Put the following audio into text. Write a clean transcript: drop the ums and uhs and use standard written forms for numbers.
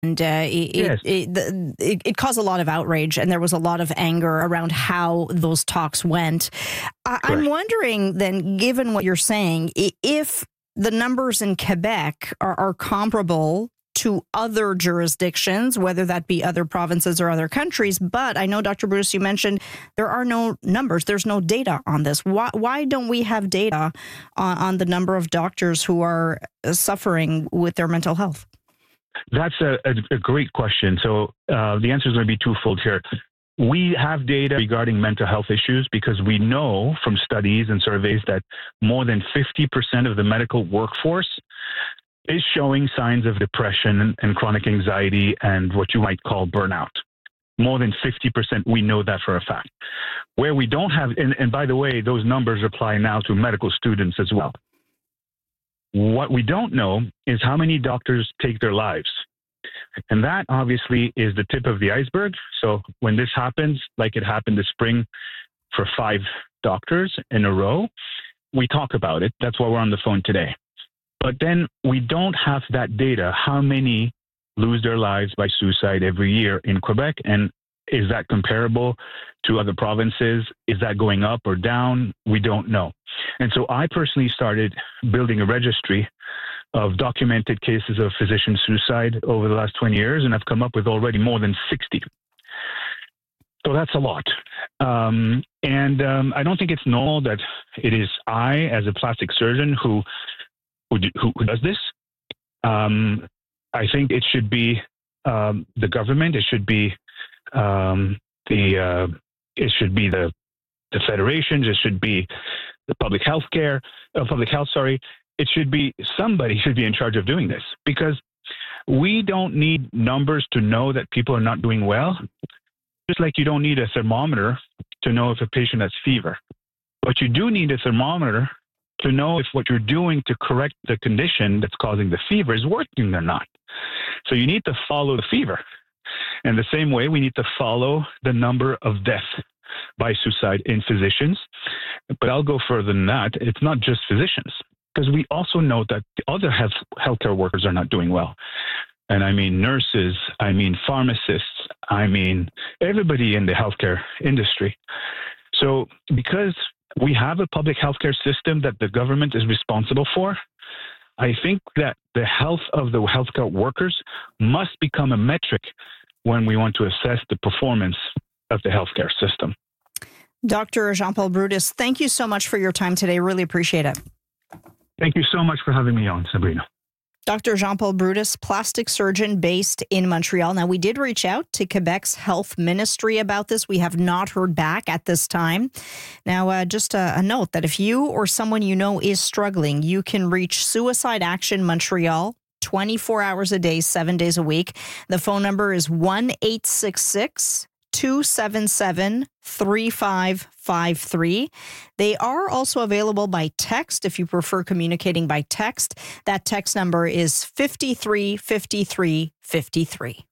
And Yes. it caused a lot of outrage, and there was a lot of anger around how those talks went. I'm wondering then, given what you're saying, if the numbers in Quebec are comparable to other jurisdictions, whether that be other provinces or other countries. But I know, Dr. Brutus, you mentioned there are no numbers. There's no data on this. Why don't we have data on the number of doctors who are suffering with their mental health? That's a great question. So the answer is going to be twofold here. We have data regarding mental health issues because we know from studies and surveys that more than 50% of the medical workforce is showing signs of depression and chronic anxiety and what you might call burnout. More than 50%, we know that for a fact. Where we don't have, and by the way, those numbers apply now to medical students as well. What we don't know is how many doctors take their lives. And that obviously is the tip of the iceberg. So when this happens, like it happened this spring for 5 doctors in a row, we talk about it. That's why we're on the phone today. But then we don't have that data, how many lose their lives by suicide every year in Quebec. And is that comparable to other provinces? Is that going up or down? We don't know. And so I personally started building a registry of documented cases of physician suicide over the last 20 years, and I've come up with already more than 60. So that's a lot. I don't think it's normal that it is I, as a plastic surgeon, who does this. I think it should be the government. It should be the federations. It should be the public health. It should be somebody should be in charge of doing this, because we don't need numbers to know that people are not doing well. Just like you don't need a thermometer to know if a patient has fever, but you do need a thermometer to know if what you're doing to correct the condition that's causing the fever is working or not. So you need to follow the fever. And the same way, we need to follow the number of deaths by suicide in physicians. But I'll go further than that. It's not just physicians, because we also know that the other healthcare workers are not doing well. And I mean nurses, I mean pharmacists, I mean everybody in the healthcare industry. So because we have a public healthcare system that the government is responsible for, I think that the health of the healthcare workers must become a metric when we want to assess the performance of the healthcare system. Dr. Jean-Paul Brutus, thank you so much for your time today. Really appreciate it. Thank you so much for having me on, Sabrina. Dr. Jean-Paul Brutus, plastic surgeon based in Montreal. Now, we did reach out to Quebec's health ministry about this. We have not heard back at this time. Now, just a note that if you or someone you know is struggling, you can reach Suicide Action Montreal 24 hours a day, 7 days a week. The phone number is 1-866-277-3553. They are also available by text if you prefer communicating by text. That text number is 535353.